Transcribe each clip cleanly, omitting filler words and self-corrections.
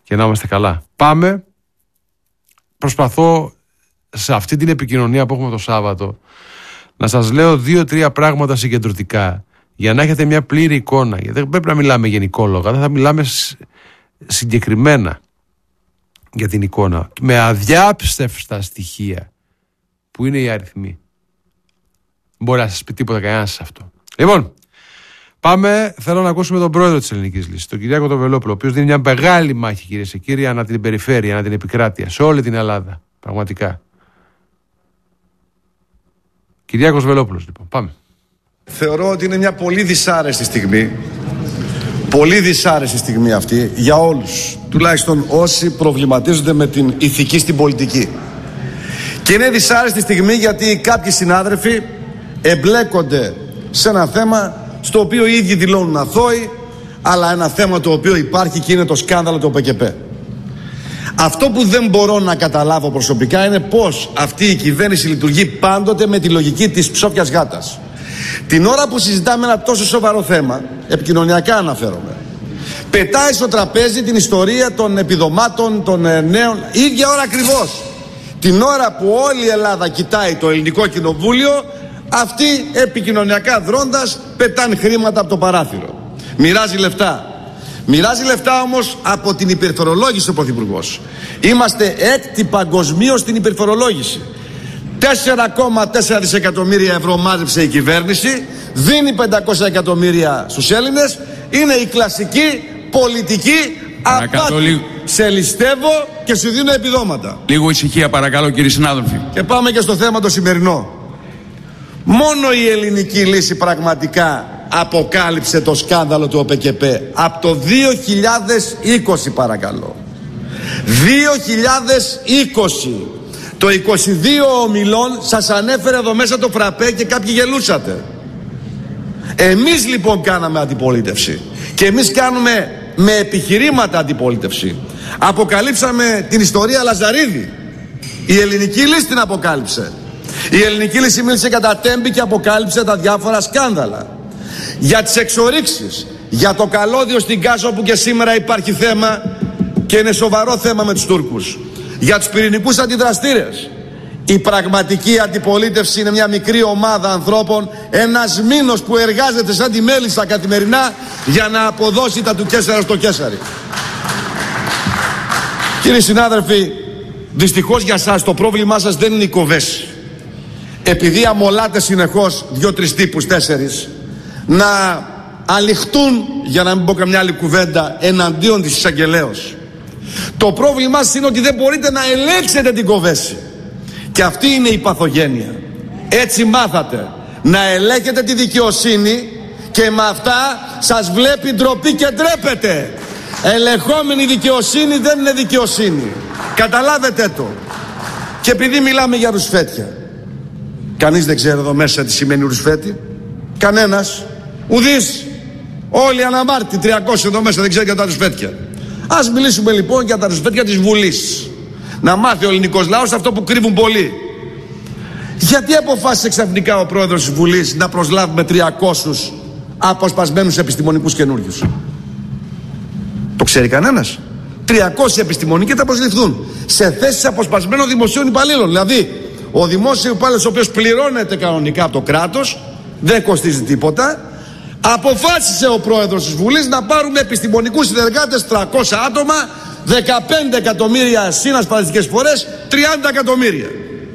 και να είμαστε καλά. Πάμε. Προσπαθώ σε αυτή την επικοινωνία που έχουμε το Σάββατο να σας λέω 2-3 πράγματα συγκεντρωτικά για να έχετε μια πλήρη εικόνα. Γιατί δεν πρέπει να μιλάμε γενικόλογα, θα μιλάμε συγκεκριμένα για την εικόνα, με αδιάψευστα στοιχεία που είναι οι αριθμοί. Δεν μπορεί να σας πει τίποτα κανένας σε αυτό. Λοιπόν, πάμε. Θέλω να ακούσουμε τον πρόεδρο της Ελληνικής Λύσης, τον Κυριάκο τον Βελόπουλο, ο οποίος δίνει μια μεγάλη μάχη, κυρίες και κύριοι, ανά την περιφέρεια, ανά την επικράτεια, σε όλη την Ελλάδα. Πραγματικά. Κυριάκος Βελόπουλος, λοιπόν. Πάμε. Θεωρώ ότι είναι μια πολύ δυσάρεστη στιγμή. Πολύ δυσάρεστη στιγμή αυτή για όλους. Τουλάχιστον όσοι προβληματίζονται με την ηθική στην πολιτική. Και είναι δυσάρεστη στιγμή γιατί κάποιοι συνάδελφοι εμπλέκονται σε ένα θέμα στο οποίο οι ίδιοι δηλώνουν αθώοι, αλλά ένα θέμα το οποίο υπάρχει και είναι το σκάνδαλο του ΟΠΕΚΕΠΕ. Αυτό που δεν μπορώ να καταλάβω προσωπικά είναι πως αυτή η κυβέρνηση λειτουργεί πάντοτε με τη λογική της ψόφιας γάτας. Την ώρα που συζητάμε ένα τόσο σοβαρό θέμα, επικοινωνιακά αναφέρομαι, πετάει στο τραπέζι την ιστορία των επιδομάτων των νέων, ίδια ώρα ακριβώς. Την ώρα που όλη η Ελλάδα κοιτάει το ελληνικό κοινοβούλιο, αυτοί επικοινωνιακά δρώντας πετάνε χρήματα από το παράθυρο. Μοιράζει λεφτά. Μοιράζει λεφτά όμως από την υπερφορολόγηση ο Πρωθυπουργός. Είμαστε έκτη παγκοσμίως στην υπερφορολόγηση. 4,4 δισεκατομμύρια ευρώ μάζεψε η κυβέρνηση, δίνει 500 εκατομμύρια στους Έλληνες. Είναι η κλασική πολιτική απάτη. Σε ληστεύω και σου δίνω επιδόματα. Λίγο ησυχία παρακαλώ κύριοι συνάδελφοι. Και πάμε και στο θέμα το σημερινό. Μόνο η Ελληνική Λύση πραγματικά αποκάλυψε το σκάνδαλο του ΟΠΕΚΕΠΕ από το 2020 παρακαλώ. 2020. Το 22 ομιλών σας ανέφερε εδώ μέσα το φραπέ και κάποιοι γελούσατε. Εμείς λοιπόν κάναμε αντιπολίτευση και εμείς κάνουμε με επιχειρήματα αντιπολίτευση. Αποκαλύψαμε την ιστορία Λαζαρίδη. Η Ελληνική Λύση την αποκάλυψε. Η Ελληνική Λύση μίλησε κατά τέμπη και αποκάλυψε τα διάφορα σκάνδαλα. Για τις εξορίξεις, για το καλώδιο στην Κάσο που και σήμερα υπάρχει θέμα και είναι σοβαρό θέμα με τους Τούρκους. Για τους πυρηνικούς αντιδραστήρες. Η πραγματική αντιπολίτευση είναι μια μικρή ομάδα ανθρώπων, ένας μήνος που εργάζεται σαν τη μέλισσα καθημερινά για να αποδώσει τα του Κέσσαρα στο Κέσσαρι. Κύριοι συνάδελφοι, δυστυχώς για σας το πρόβλημά σας δεν είναι οι κοβές. Επειδή αμολάτε συνεχώς 2-3 τύπους, 4, να αληχτούν, για να μην πω καμιά άλλη κουβέντα, εναντίον της εισαγγελέως. Το πρόβλημά σας είναι ότι δεν μπορείτε να ελέγξετε την κοβέση. Και αυτή είναι η παθογένεια. Έτσι μάθατε να ελέγχετε τη δικαιοσύνη και με αυτά σας βλέπει ντροπή και ντρέπετε. Ελεγχόμενη δικαιοσύνη δεν είναι δικαιοσύνη. Καταλάβετε το. Και επειδή μιλάμε για ρουσφέτια, κανείς δεν ξέρει εδώ μέσα τι σημαίνει ρουσφέτη. Κανένας. Ουδής. Όλοι αναμάρτητοι 300 εδώ μέσα δεν ξέρει για τα ρουσφέτια. Ας μιλήσουμε λοιπόν για τα ρουσφέτια της Βουλής. Να μάθει ο ελληνικός λαός αυτό που κρύβουν πολλοί. Γιατί αποφάσισε ξαφνικά ο πρόεδρος της Βουλής να προσλάβουμε 300 αποσπασμένους επιστημονικούς καινούριους? Το ξέρει κανένας? 300 επιστημονικοί θα προσληφθούν σε θέσεις αποσπασμένων δημοσίων υπαλλήλων. Δηλαδή ο δημόσιος υπάλληλος ο οποίος πληρώνεται κανονικά από το κράτος, δεν κοστίζει τίποτα. Αποφάσισε ο πρόεδρος της Βουλής να πάρουμε επιστημονικούς συνεργάτες 300 άτομα, 15 εκατομμύρια συνασπαλιστικές φορές, 30 εκατομμύρια.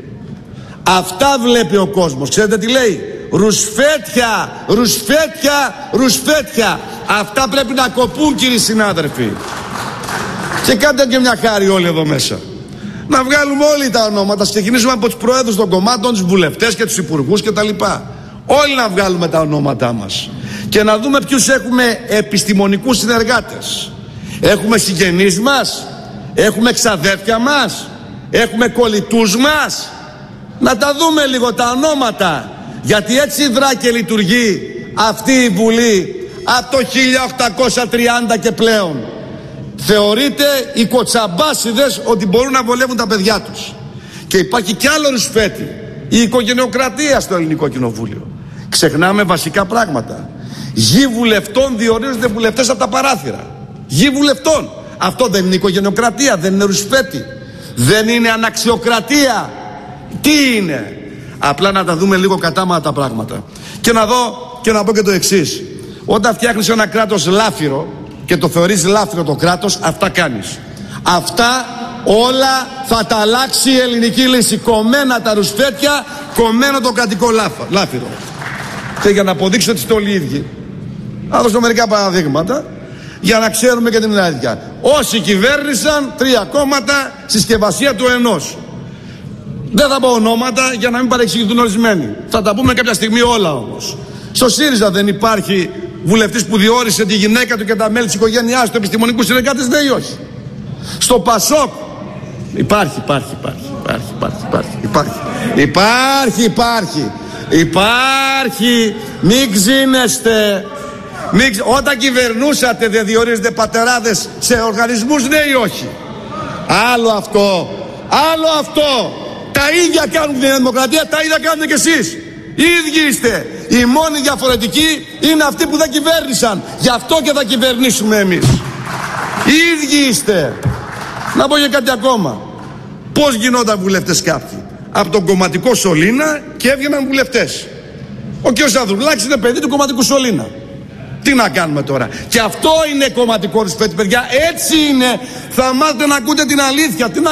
Αυτά βλέπει ο κόσμος. Ξέρετε τι λέει? Ρουσφέτια, ρουσφέτια, ρουσφέτια. Αυτά πρέπει να κοπούν κύριοι συνάδελφοι. Και κάντε και μια χάρη όλοι εδώ μέσα. Να βγάλουμε όλοι τα ονόματα. Ξεκινήσουμε από τους προέδρους των κομμάτων, τους βουλευτές και τους υπουργούς κτλ. Όλοι να βγάλουμε τα ονόματά μας. Και να δούμε ποιους έχουμε επιστημονικούς συνεργάτες. Έχουμε συγγενείς μας, έχουμε ξαδέρφια μας, έχουμε κολλητούς μας. Να τα δούμε λίγο τα ονόματα. Γιατί έτσι δρά και λειτουργεί αυτή η Βουλή από το 1830 και πλέον. Θεωρείται οι κοτσαμπάσιδες ότι μπορούν να βολεύουν τα παιδιά τους. Και υπάρχει κι άλλο ρουσφέτη. Η οικογενειοκρατία στο ελληνικό κοινοβούλιο. Ξεχνάμε βασικά πράγματα. Γη βουλευτών διορίζονται βουλευτές από τα παράθυρα. Γη βουλευτών. Αυτό δεν είναι οικογενειοκρατία, δεν είναι ρουσφέτη, δεν είναι αναξιοκρατία? Τι είναι? Απλά να τα δούμε λίγο κατάματα τα πράγματα. Και να δω και να πω και το εξής. Όταν φτιάχνεις ένα κράτος λάφυρο και το θεωρείς λάφυρο το κράτος, αυτά κάνεις. Αυτά όλα θα τα αλλάξει η ελληνική λύση. Κομμένα τα ρουσφέτια, κομμένο το κρατικό λάφυρο. Και για να αποδείξω ότι είστε όλοι οι ίδιοι, θα δώσω μερικά παραδείγματα για να ξέρουμε και την αλήθεια. Όσοι κυβέρνησαν, 3 κόμματα, συσκευασία του ενός. Δεν θα πω ονόματα για να μην παρεξηγηθούν ορισμένοι. Θα τα πούμε κάποια στιγμή όλα όμως. Στο ΣΥΡΙΖΑ δεν υπάρχει βουλευτής που διόρισε τη γυναίκα του και τα μέλη της οικογένειάς του επιστημονικούς συνεργάτες? Ναι ή όχι? Στο ΠΑΣΟΚ υπάρχει. Μην ξύνεστε. Όταν κυβερνούσατε δεν διορίζετε πατεράδες σε οργανισμούς? Ναι ή όχι? Άλλο αυτό. Τα ίδια κάνουν την δημοκρατία, τα ίδια κάνετε κι εσείς. Οι ίδιοι είστε. Οι μόνοι διαφορετικοί είναι αυτοί που δεν κυβέρνησαν. Γι' αυτό και θα κυβερνήσουμε εμείς. Οι ίδιοι είστε. Να πω και κάτι ακόμα. Πώς γινόταν βουλευτές κάποιοι? Από τον κομματικό σωλήνα και έβγαιναν βουλευτές. Ο κ. Ανδρουλάκης είναι παιδί του κομματικού σωλήνα. Τι να κάνουμε τώρα? Και αυτό είναι κομματικό ρουσφέτη, παιδιά. Έτσι είναι. Θα μάθετε να ακούτε την αλήθεια. Τι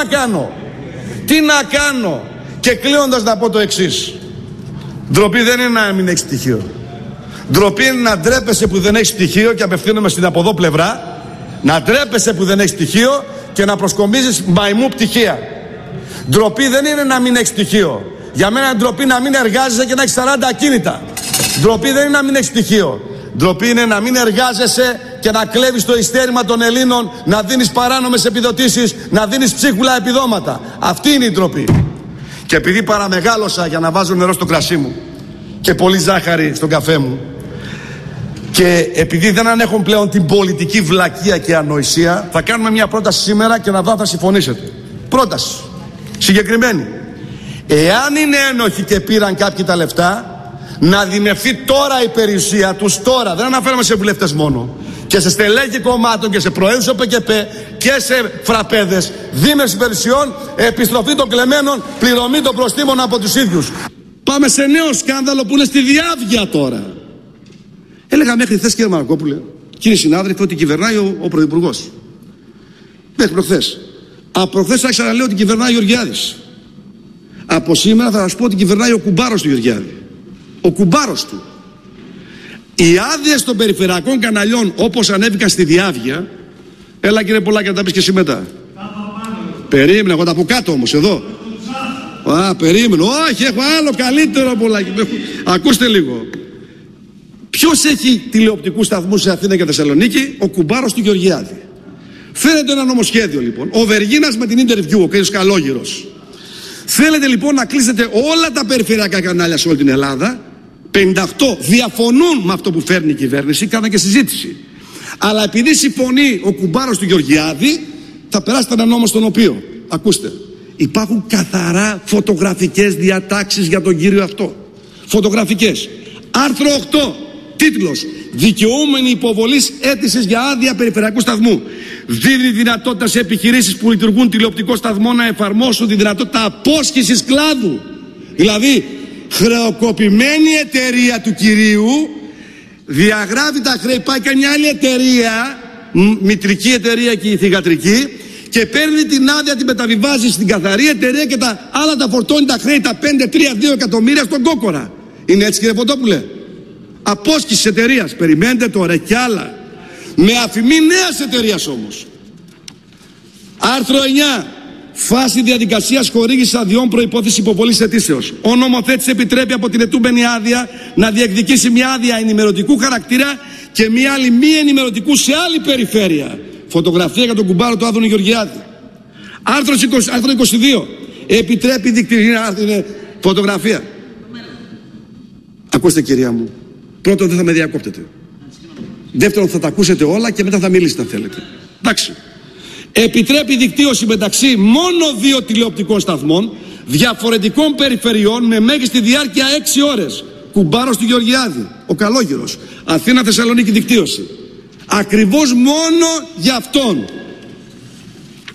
να κάνω? Και κλείνοντας να πω το εξής. Ντροπή δεν είναι να μην έχεις πτυχίο. Ντροπή είναι να ντρέπεσαι που δεν έχεις πτυχίο, και απευθύνομαι στην από εδώ πλευρά. Να ντρέπεσαι που δεν έχεις πτυχίο και να προσκομίζεις μαϊμού πτυχία. Ντροπή δεν είναι να μην έχεις πτυχίο. Για μένα είναι ντροπή να μην εργάζεσαι και να έχεις 40 ακίνητα. Ντροπή δεν είναι να μην έχεις πτυχίο. Ντροπή είναι να μην εργάζεσαι και να κλέβεις το ειστέρημα των Ελλήνων, να δίνεις παράνομες επιδοτήσεις, να δίνεις ψίχουλα επιδόματα. Αυτή είναι η ντροπή. Και επειδή παραμεγάλωσα για να βάζω νερό στο κρασί μου και πολύ ζάχαρη στον καφέ μου, και επειδή δεν ανέχουν πλέον την πολιτική βλακεία και ανοησία, θα κάνουμε μια πρόταση σήμερα και να δω αν θα συμφωνήσετε. Πρόταση συγκεκριμένη. Εάν είναι ένοχοι και πήραν κάποιοι τα λεφτά, να δημευθεί τώρα η περιουσία τους, τώρα, δεν αναφέρομαι σε βουλευτές μόνο, και σε στελέχη κομμάτων και σε προέδρους ΟΠΚΠ και σε φραπέδες, δίμευση περιουσιών, επιστροφή των κλεμμένων, πληρωμή των προστίμων από τους ίδιους. Πάμε σε νέο σκάνδαλο που είναι στη διάβγεια τώρα. Έλεγα μέχρι χθες, κύριε Μαρακόπουλε, κύριοι συνάδελφοι, ότι κυβερνάει ο Πρωθυπουργός. Μέχρι προχθές. Από προχθές άρχισα να λέω ότι κυβερνάει ο Γεωργιάδης. Από σήμερα θα σας πω ότι κυβερνάει ο κουμπάρος του Γεωργιάδη. Ο κουμπάρος του. Οι άδειες των περιφερειακών καναλιών, όπως ανέβηκαν στη διάβγεια, έλα κύριε Πολάκη να τα πεις και εσύ μετά. Περίμενε, εγώ τα πω κάτω όμως, εδώ. Περίμενε, όχι, έχω άλλο καλύτερο Πολάκη. Ακούστε λίγο. Ποιος έχει τηλεοπτικούς σταθμούς σε Αθήνα και Θεσσαλονίκη? Ο κουμπάρος του Γεωργιάδη. Φαίνεται ένα νομοσχέδιο λοιπόν. Ο Βεργίνας με την interview, ο κ. Καλόγυρος. Θέλετε λοιπόν να κλείσετε όλα τα περιφερειακά κανάλια σε όλη την Ελλάδα. 58 διαφωνούν με αυτό που φέρνει η κυβέρνηση, κάναν και συζήτηση. Αλλά επειδή συμφωνεί ο κουμπάρος του Γεωργιάδη, θα περάσετε ένα νόμο στον οποίο, ακούστε, υπάρχουν καθαρά φωτογραφικές διατάξεις για τον κύριο αυτό. Φωτογραφικές. Άρθρο 8. Τίτλος: δικαιούμενη υποβολής αίτησης για άδεια περιφερειακού σταθμού. Δίνει δυνατότητα σε επιχειρήσεις που λειτουργούν τηλεοπτικό σταθμό να εφαρμόσουν τη δυνατότητα απόσχησης κλάδου. Δηλαδή, χρεοκοπημένη εταιρεία του κυρίου διαγράφει τα χρέη, πάει και μια άλλη εταιρεία, μητρική εταιρεία και η θυγατρική, και παίρνει την άδεια, την μεταβιβάζει στην καθαρή εταιρεία και τα άλλα τα φορτώνει τα χρέη, τα 5-3-2 εκατομμύρια στον κόκορα. Είναι έτσι, κύριε Φωτόπουλε? Απόσκηση εταιρείας. Περιμένετε τώρα κι άλλα. Με αφημί νέας εταιρείας όμως. Άρθρο 9. Φάση διαδικασίας χορήγησης αδειών, προϋπόθεση υποβολής αιτήσεως. Ο νομοθέτης επιτρέπει από την ετούμενη άδεια να διεκδικήσει μια άδεια ενημερωτικού χαρακτήρα και μια άλλη μη ενημερωτικού σε άλλη περιφέρεια. Φωτογραφία για τον κουμπάρο του Άδωνη Γεωργιάδη. Άρθρο 22. Επιτρέπει δικτυακή φωτογραφία. Ακούστε, κυρία μου. Πρώτον, δεν θα με διακόπτετε. Δεύτερον, θα τα ακούσετε όλα και μετά θα μιλήσετε αν θέλετε. Εντάξει. Επιτρέπει δικτύωση μεταξύ μόνο 2 τηλεοπτικών σταθμών διαφορετικών περιφερειών με μέγιστη διάρκεια 6 ώρες. Κουμπάρος του Γεωργιάδη, ο Καλόγυρος. Αθήνα-Θεσσαλονίκη δικτύωση. Ακριβώς μόνο για αυτόν.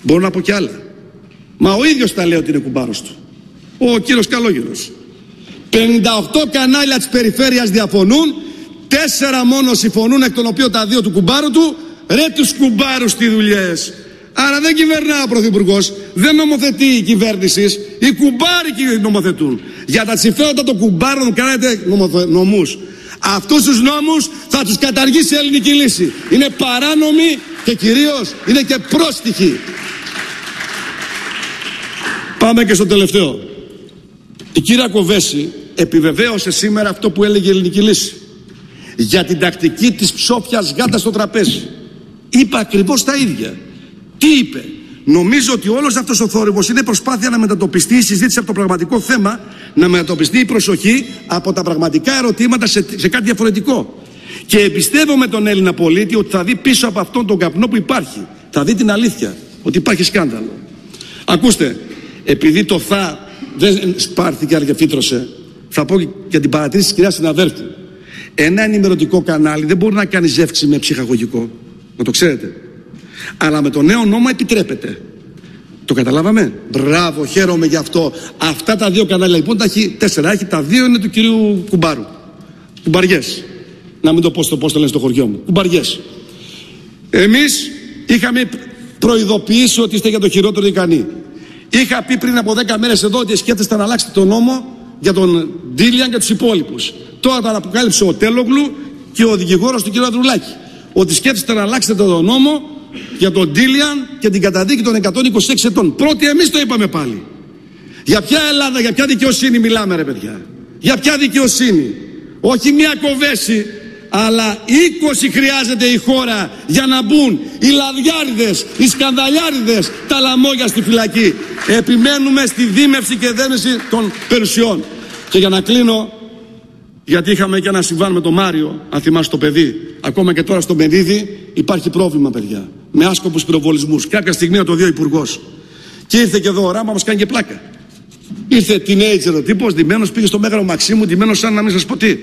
Μπορώ να πω κι άλλα. Μα ο ίδιος τα λέει ότι είναι κουμπάρος του. Ο κύριος Καλόγερος. 58 κανάλια της περιφέρειας διαφωνούν, 4 μόνο συμφωνούν, εκ των οποίων τα 2 του κουμπάρου του. Ρε τους κουμπάρους τι δουλειές. Άρα δεν κυβερνά ο Πρωθυπουργός, δεν νομοθετεί η κυβέρνηση, οι κουμπάροι νομοθετούν. Για τα συμφέροντα των κουμπάρων κάνετε νόμους. Αυτούς τους νόμους θα τους καταργήσει η Ελληνική Λύση. Είναι παράνομοι και κυρίως είναι και πρόστιχοι. Πάμε και στο τελευταίο. Η κυρία Κοβέση επιβεβαίωσε σήμερα αυτό που έλεγε η Ελληνική Λύση για την τακτική της ψόφιας γάτας στο τραπέζι. Είπε ακριβώς τα ίδια. Τι είπε? Νομίζω ότι όλος αυτός ο θόρυβος είναι προσπάθεια να μετατοπιστεί η συζήτηση από το πραγματικό θέμα, να μετατοπιστεί η προσοχή από τα πραγματικά ερωτήματα σε κάτι διαφορετικό. Και εμπιστεύομαι τον Έλληνα πολίτη ότι θα δει πίσω από αυτόν τον καπνό που υπάρχει, θα δει την αλήθεια, ότι υπάρχει σκάνδαλο. Ακούστε, επειδή το δεν σπάρθηκε αλλά και φύτρωσε, θα πω για την παρατήρηση της κυρίας συναδέλφου. Ένα ενημερωτικό κανάλι δεν μπορεί να κάνει ζεύξη με ψυχαγωγικό. Να το ξέρετε. Αλλά με το νέο νόμο επιτρέπεται. Το καταλάβαμε? Μπράβο, χαίρομαι γι' αυτό. Αυτά τα 2 κανάλια λοιπόν τα έχει 4. Έχει τα 2 είναι του κυρίου Κουμπάρου. Κουμπαριές. Να μην το πω πώς το λένε στο χωριό μου. Κουμπαριές. Εμείς είχαμε προειδοποιήσει ότι είστε για το χειρότερο ικανοί. Είχα πει πριν από 10 μέρες εδώ ότι σκέφτεστε να αλλάξετε τον νόμο για τον Ντίλιαν και τους υπόλοιπους. Τώρα τον αποκάλυψε ο Τέλογλου και ο δικηγόρος του κ. Ανδρουλάκη. Ότι σκέφτεστε να αλλάξετε τον νόμο για τον Ντίλιαν και την καταδίκη των 126 ετών. Πρώτοι εμείς το είπαμε πάλι. Για ποια Ελλάδα, για ποια δικαιοσύνη μιλάμε ρε παιδιά? Για ποια δικαιοσύνη? Όχι μια Κοβέση, αλλά 20 χρειάζεται η χώρα για να μπουν οι λαδιάριδες, οι σκανδαλιάριδες, τα λαμόγια στη φυλακή. Επιμένουμε στη δίμευση και δέμευση των περιουσιών. Και για να κλείνω, γιατί είχαμε και ένα συμβάν με τον Μάριο, αν θυμάσαι το παιδί, ακόμα και τώρα στο Μενίδη υπάρχει πρόβλημα παιδιά, με άσκοπους πυροβολισμούς. Κάποια στιγμή να το δει ο Υπουργός. Και ήρθε και εδώ ο Ράμα, μας κάνει και πλάκα. Ήρθε teenager ο τύπος, ντυμένος, πήγε στο Μέγαρο Μαξίμου, ντυμένος σαν να μην σας πω τι.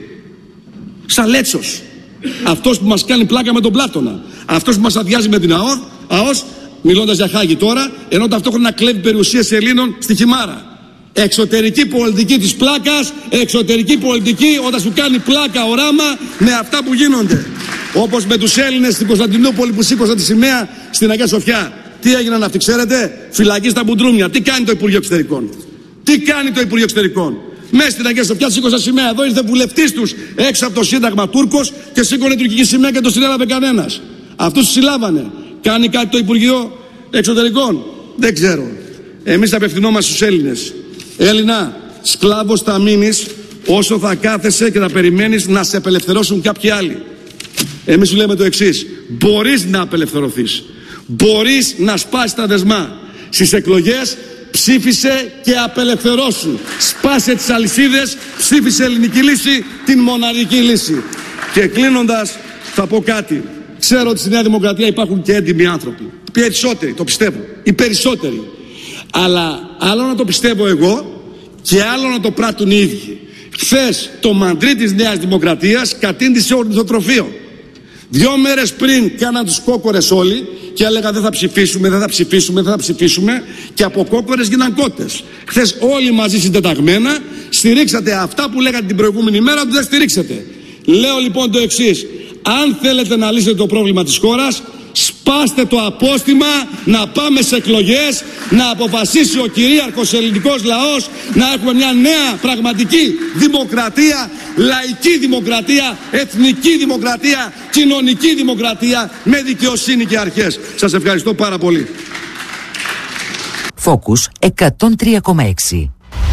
Σαν Λέτσος. Αυτός που μας κάνει πλάκα με τον Πλάτωνα. Αυτός που μας αδειάζει με την ΑΟΣ, μιλώντας για Χάγη τώρα, ενώ ταυτόχρονα κλέβει περιουσίες Ελλήνων στη Χιμάρα. Εξωτερική πολιτική της πλάκας, εξωτερική πολιτική όταν σου κάνει πλάκα ο Ράμα με αυτά που γίνονται. Όπως με τους Έλληνες στην Κωνσταντινούπολη που σήκωσαν τη σημαία στην Αγία Σοφιά. Τι έγιναν αυτοί, ξέρετε? Φυλακή στα Μπουντρούμια. Τι κάνει το Υπουργείο Εξωτερικών? Τι κάνει το Υπουργείο Εξωτερικών? Μέσα στην Αγία Σοφιά σήκωσαν σημαία. Εδώ ήρθε βουλευτής τους έξω από το Σύνταγμα Τούρκος και σήκωνε τουρκική σημαία και το συνέλαβε κανένας. Αυτούς τους συλλάβανε. Κάνει κάτι το Υπουργείο Εξωτερικών? Δεν ξέρω. Εμείς απευθυνόμαστε στους Έλληνες. Έλληνα, σκλάβος θα μείνεις όσο θα κάθεσαι και θα περιμένεις να σε απελευθερώσουν κάποιοι άλλοι. Εμείς σου λέμε το εξής: μπορείς να απελευθερωθείς, μπορείς να σπάσεις τα δεσμά. Στις εκλογές ψήφισε και απελευθερώσου. Σπάσε τις αλυσίδες, ψήφισε Ελληνική Λύση, την μοναδική λύση. Και κλείνοντας θα πω κάτι. Ξέρω ότι στη Νέα Δημοκρατία υπάρχουν και έντιμοι άνθρωποι. Περισσότεροι, το πιστεύω. Οι περισσότεροι. Αλλά άλλο να το πιστεύω εγώ και άλλο να το πράττουν οι ίδιοι. Χθες το μαντρί της Νέας Δημοκρατίας κατήντησε ορνηθοτροφείο. 2 μέρες πριν κάναν τους κόκορες όλοι και έλεγαν δεν θα ψηφίσουμε, δεν θα ψηφίσουμε, δεν θα ψηφίσουμε, και από κόκορες γίναν κότες. Χθες όλοι μαζί συντεταγμένα στηρίξατε αυτά που λέγατε την προηγούμενη μέρα ότι δεν στηρίξατε. Λέω λοιπόν το εξής: αν θέλετε να λύσετε το πρόβλημα της χώρας, σπάστε το απόστημα, να πάμε σε εκλογές, να αποφασίσει ο κυρίαρχος ελληνικός λαός, να έχουμε μια νέα πραγματική δημοκρατία, λαϊκή δημοκρατία, εθνική δημοκρατία, κοινωνική δημοκρατία με δικαιοσύνη και αρχές. Σας ευχαριστώ πάρα πολύ. Focus 103,6.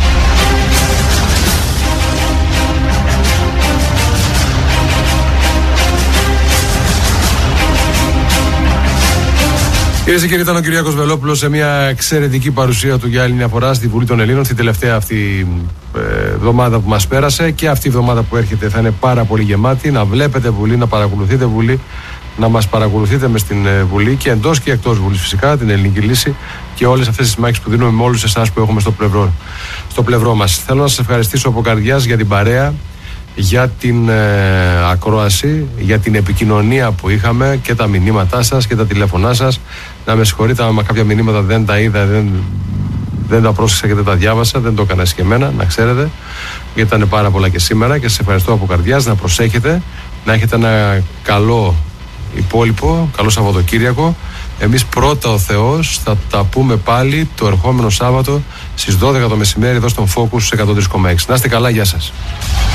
Κυρίες και κύριοι, ήταν ο Κυριάκος Βελόπουλος σε μια εξαιρετική παρουσία του για άλλη μια φορά στη Βουλή των Ελλήνων, στην τελευταία αυτή εβδομάδα που μας πέρασε, και αυτή η εβδομάδα που έρχεται θα είναι πάρα πολύ γεμάτη. Να βλέπετε Βουλή, να παρακολουθείτε Βουλή, να μας παρακολουθείτε μες στην Βουλή και εντός και εκτός Βουλής φυσικά, την Ελληνική Λύση και όλες αυτές τις μάχες που δίνουμε με όλους εσάς που έχουμε στο πλευρό μας. Θέλω να σας ευχαριστήσω από καρδιάς για την παρέα, για την ακρόαση, για την επικοινωνία που είχαμε και τα μηνύματά σας και τα τηλέφωνά σας. Να με συγχωρείτε άμα κάποια μηνύματα δεν τα είδα, δεν τα πρόσεξα και δεν τα διάβασα, δεν το έκανα και εμένα, να ξέρετε, γιατί ήταν πάρα πολλά και σήμερα και σας ευχαριστώ από καρδιάς. Να προσέχετε, να έχετε ένα καλό υπόλοιπο, καλό Σαββατοκύριακο. Εμείς πρώτα ο Θεός θα τα πούμε πάλι το ερχόμενο Σάββατο στις 12 το μεσημέρι εδώ στον Focus 103,6. Να είστε καλά, γεια σας.